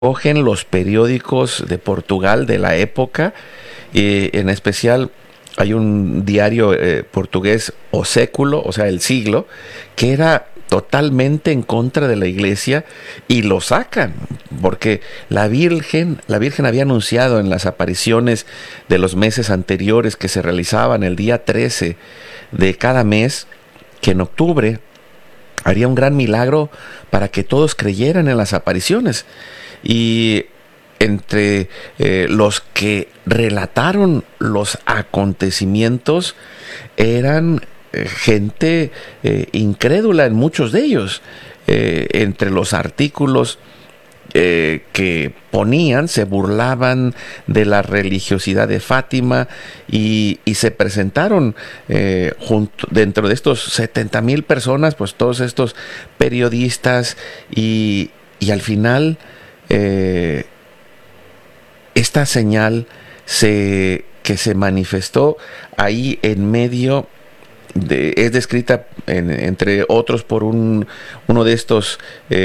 cogen los periódicos de Portugal de la época, en especial hay un diario portugués O Século, o sea, el siglo, que era totalmente en contra de la iglesia y lo sacan porque la Virgen había anunciado en las apariciones de los meses anteriores que se realizaban el día 13 de cada mes, que en octubre haría un gran milagro para que todos creyeran en las apariciones. Y entre los que relataron los acontecimientos eran gente incrédula en muchos de ellos. Entre los artículos que ponían, se burlaban de la religiosidad de Fátima y se presentaron dentro de estos 70,000 personas, pues todos estos periodistas y al final esta señal que se manifestó ahí en medio es descrita entre otros por uno de estos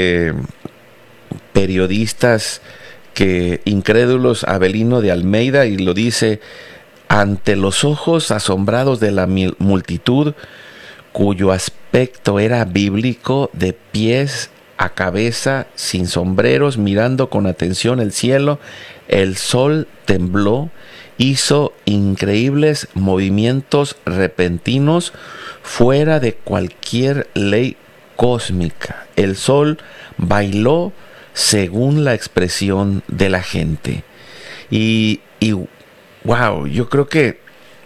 periodistas incrédulos, Avelino de Almeida, y lo dice: ante los ojos asombrados de la multitud, cuyo aspecto era bíblico, de pies a cabeza, sin sombreros, mirando con atención el cielo, el sol tembló, hizo increíbles movimientos repentinos fuera de cualquier ley cósmica. El sol bailó según la expresión de la gente. Y wow, yo creo que,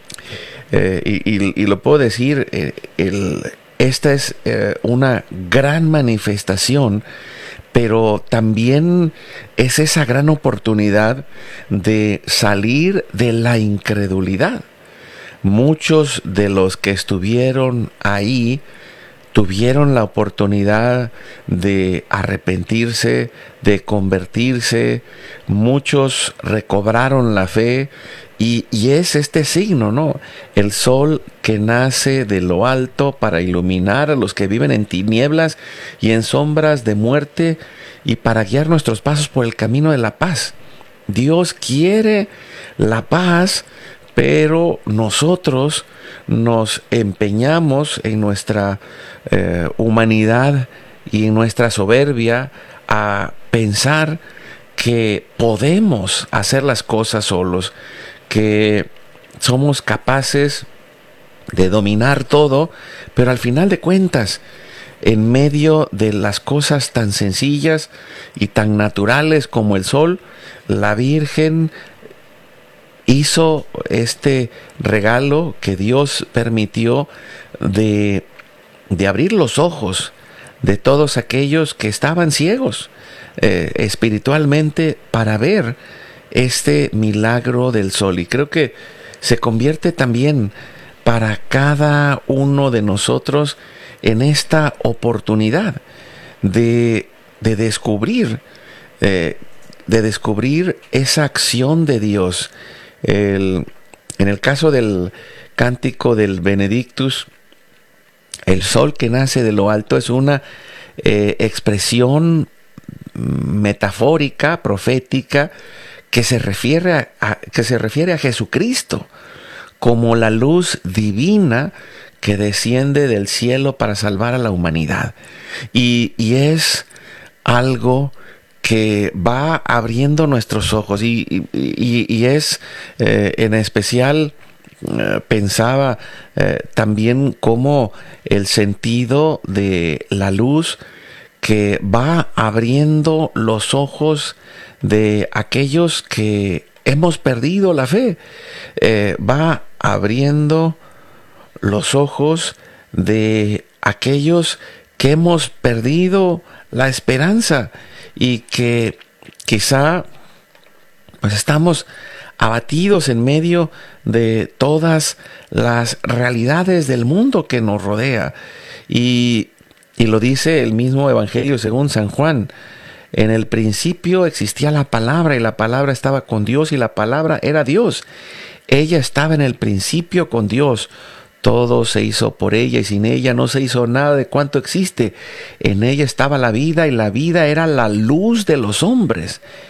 y lo puedo decir, esta es una gran manifestación, pero también es esa gran oportunidad de salir de la incredulidad. Muchos de los que estuvieron ahí tuvieron la oportunidad de arrepentirse, de convertirse. Muchos recobraron la fe y es este signo, ¿no? El sol que nace de lo alto para iluminar a los que viven en tinieblas y en sombras de muerte, y para guiar nuestros pasos por el camino de la paz. Dios quiere la paz, pero nosotros nos empeñamos en nuestra humanidad y en nuestra soberbia a pensar que podemos hacer las cosas solos, que somos capaces de dominar todo, pero al final de cuentas, en medio de las cosas tan sencillas y tan naturales como el sol, la Virgen hizo este regalo que Dios permitió de abrir los ojos de todos aquellos que estaban ciegos espiritualmente, para ver este milagro del sol. Y creo que se convierte también para cada uno de nosotros en esta oportunidad de descubrir esa acción de Dios. En el caso del cántico del Benedictus, el sol que nace de lo alto es una expresión metafórica, profética, que se refiere a Jesucristo como la luz divina que desciende del cielo para salvar a la humanidad. Y es algo que va abriendo nuestros ojos y es en especial pensaba también como el sentido de la luz que va abriendo los ojos de aquellos que hemos perdido la fe, va abriendo los ojos de aquellos que hemos perdido la esperanza y que quizá pues estamos abatidos en medio de todas las realidades del mundo que nos rodea. Y lo dice el mismo Evangelio según San Juan: en el principio existía la palabra, y la palabra estaba con Dios, y la palabra era Dios. Ella estaba en el principio con Dios. Todo se hizo por ella y sin ella no se hizo nada de cuanto existe. En ella estaba la vida y la vida era la luz de los hombres.